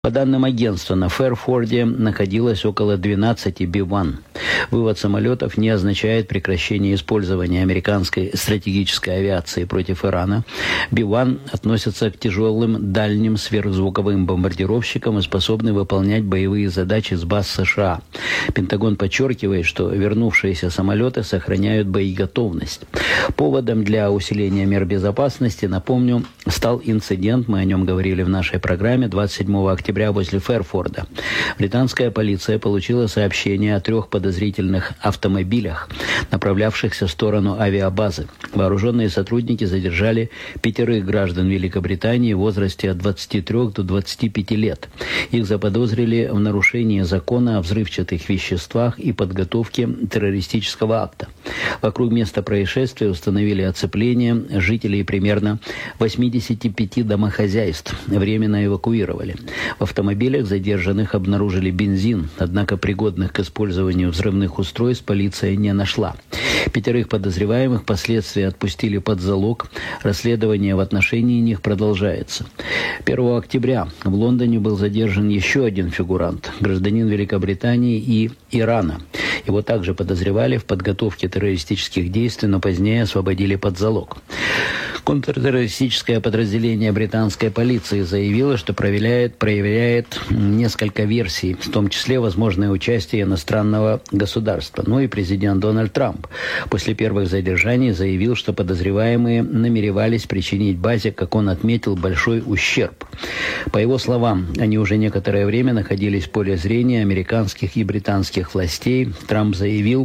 По данным агентства, на Фэрфорде находилось около 12 B-1. Вывод самолетов не означает прекращение использования американской стратегической авиации против Ирана. B-1 относятся к тяжелым дальним сверхзвуковым бомбардировщикам и способны выполнять боевые задачи с баз США. Пентагон подчеркивает, что вернувшиеся самолеты сохраняют боеготовность. Поводом для усиления мер безопасности, напомню, стал инцидент, мы о нем говорили в нашей программе, 27 октября возле Фэрфорда. Британская полиция получила сообщение о 3 подозрительных автомобилях, направлявшихся в сторону авиабазы. Вооруженные сотрудники задержали 5 граждан Великобритании в возрасте от 23 до 25 лет. Их заподозрили в нарушении закона о взрывчатых веществах и подготовке террористического акта. Вокруг места происшествия установили оцепление, жителей примерно 85 домохозяйств временно эвакуировали. В автомобилях задержанных обнаружили бензин, однако пригодных к использованию взрывных устройств полиция не нашла. 5 подозреваемых впоследствии отпустили под залог. Расследование в отношении них продолжается. 1 октября в Лондоне был задержан еще один фигурант, гражданин Великобритании и Ирана. Его также подозревали в подготовке террористических действий, но позднее освободили под залог. Контртеррористическое подразделение британской полиции заявило, что проверяет несколько версий, в том числе возможное участие иностранного государства. Ну и президент Дональд Трамп после первых задержаний заявил, что подозреваемые намеревались причинить базе, как он отметил, большой ущерб. По его словам, они уже некоторое время находились в поле зрения американских и британских властей. Трамп заявил: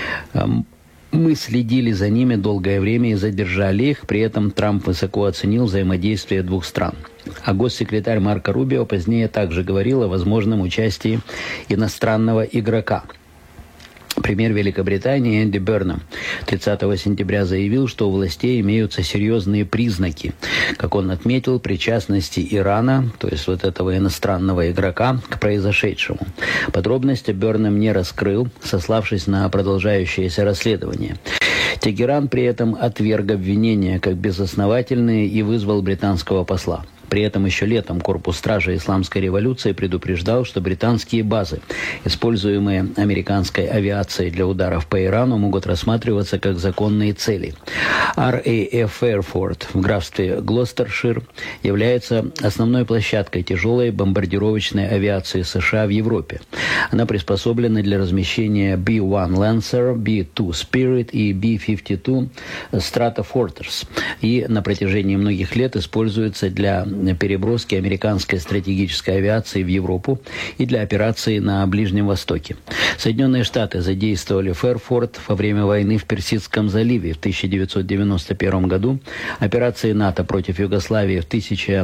«Мы следили за ними долгое время и задержали их». При этом Трамп высоко оценил взаимодействие 2 стран. А госсекретарь Марко Рубио позднее также говорил о возможном участии иностранного игрока. Премьер Великобритании Энди Бернам 30 сентября заявил, что у властей имеются серьезные признаки, как он отметил, причастности Ирана, то есть вот этого иностранного игрока, к произошедшему. Подробности Бернам не раскрыл, сославшись на продолжающееся расследование. Тегеран при этом отверг обвинения как безосновательные и вызвал британского посла. При этом еще летом Корпус стражи Исламской революции предупреждал, что британские базы, используемые американской авиацией для ударов по Ирану, могут рассматриваться как законные цели. RAF Фэрфорд в графстве Глостершир является основной площадкой тяжелой бомбардировочной авиации США в Европе. Она приспособлена для размещения B-1 Lancer, B-2 Spirit и B-52 Stratofortress и на протяжении многих лет используется для переброски американской стратегической авиации в Европу и для операций на Ближнем Востоке. Соединенные Штаты задействовали Фэрфорд во время войны в Персидском заливе в 1991 году, операции НАТО против Югославии в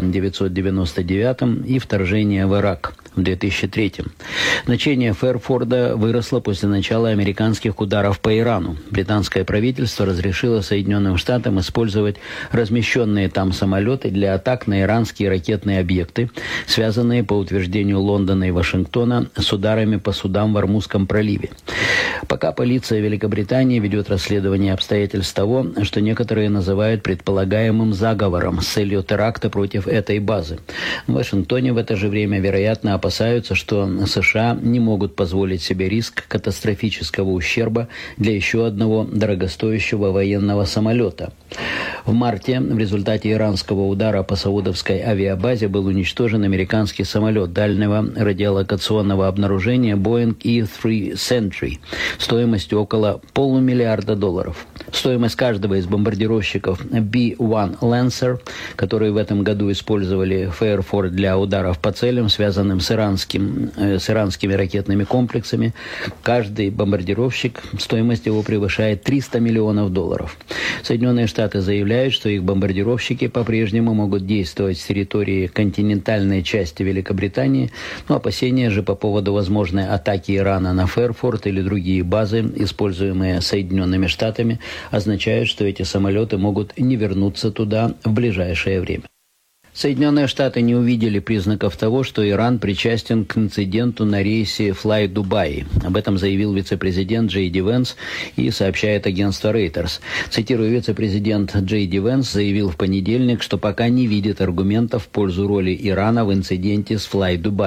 1999 и вторжение в Ирак в 2003. Значение Фэрфорда выросло после начала американских ударов по Ирану. Британское правительство разрешило Соединенным Штатам использовать размещенные там самолеты для атак на иранские ракетные объекты, связанные, по утверждению Лондона и Вашингтона, с ударами по судам в Ормузском проливе. Пока полиция Великобритании ведет расследование обстоятельств того, что некоторые называют предполагаемым заговором с целью теракта против этой базы. В Вашингтоне в это же время, вероятно, опасаются, что США не могут позволить себе риск катастрофического ущерба для еще одного дорогостоящего военного самолета. В марте в результате иранского удара по саудовской авиабазе был уничтожен американский самолет дальнего радиолокационного обнаружения Boeing E-3 Sentry стоимостью около $500 миллиарда. Стоимость каждого из бомбардировщиков B-1 Lancer, которые в этом году использовали Фэрфорд для ударов по целям, связанным с иранскими ракетными комплексами, каждый бомбардировщик, стоимость его превышает $300 миллионов. Соединенные Штаты заявляют, что их бомбардировщики по-прежнему могут действовать с территории континентальной части Великобритании, но опасения же по поводу возможной атаки Ирана на Фэрфорд или другие базы, используемые Соединенными Штатами, означают, что эти самолеты могут не вернуться туда в ближайшее время. Соединенные Штаты не увидели признаков того, что Иран причастен к инциденту на рейсе Fly Dubai. Об этом заявил вице-президент Джей Ди Венс и сообщает агентство Reuters. Цитирую, вице-президент Джей Ди Венс заявил в понедельник, что пока не видит аргументов в пользу роли Ирана в инциденте с Fly Dubai.